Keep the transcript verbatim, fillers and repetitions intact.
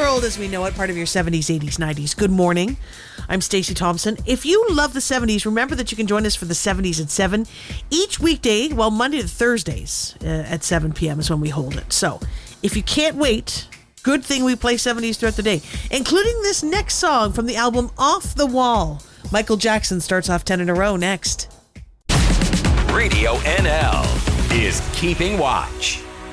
world as we know it, part of your seventies, eighties, nineties. Good morning. I'm Stacey Thompson. If you love the seventies, remember that you can join us for the seventies at seven. Each weekday, well, Monday to Thursdays uh, at seven p.m. is when we hold it. So if you can't wait, good thing we play seventies throughout the day, including this next song from the album Off the Wall. Michael Jackson starts off ten in a row next. Radio N L is Keeping Watch.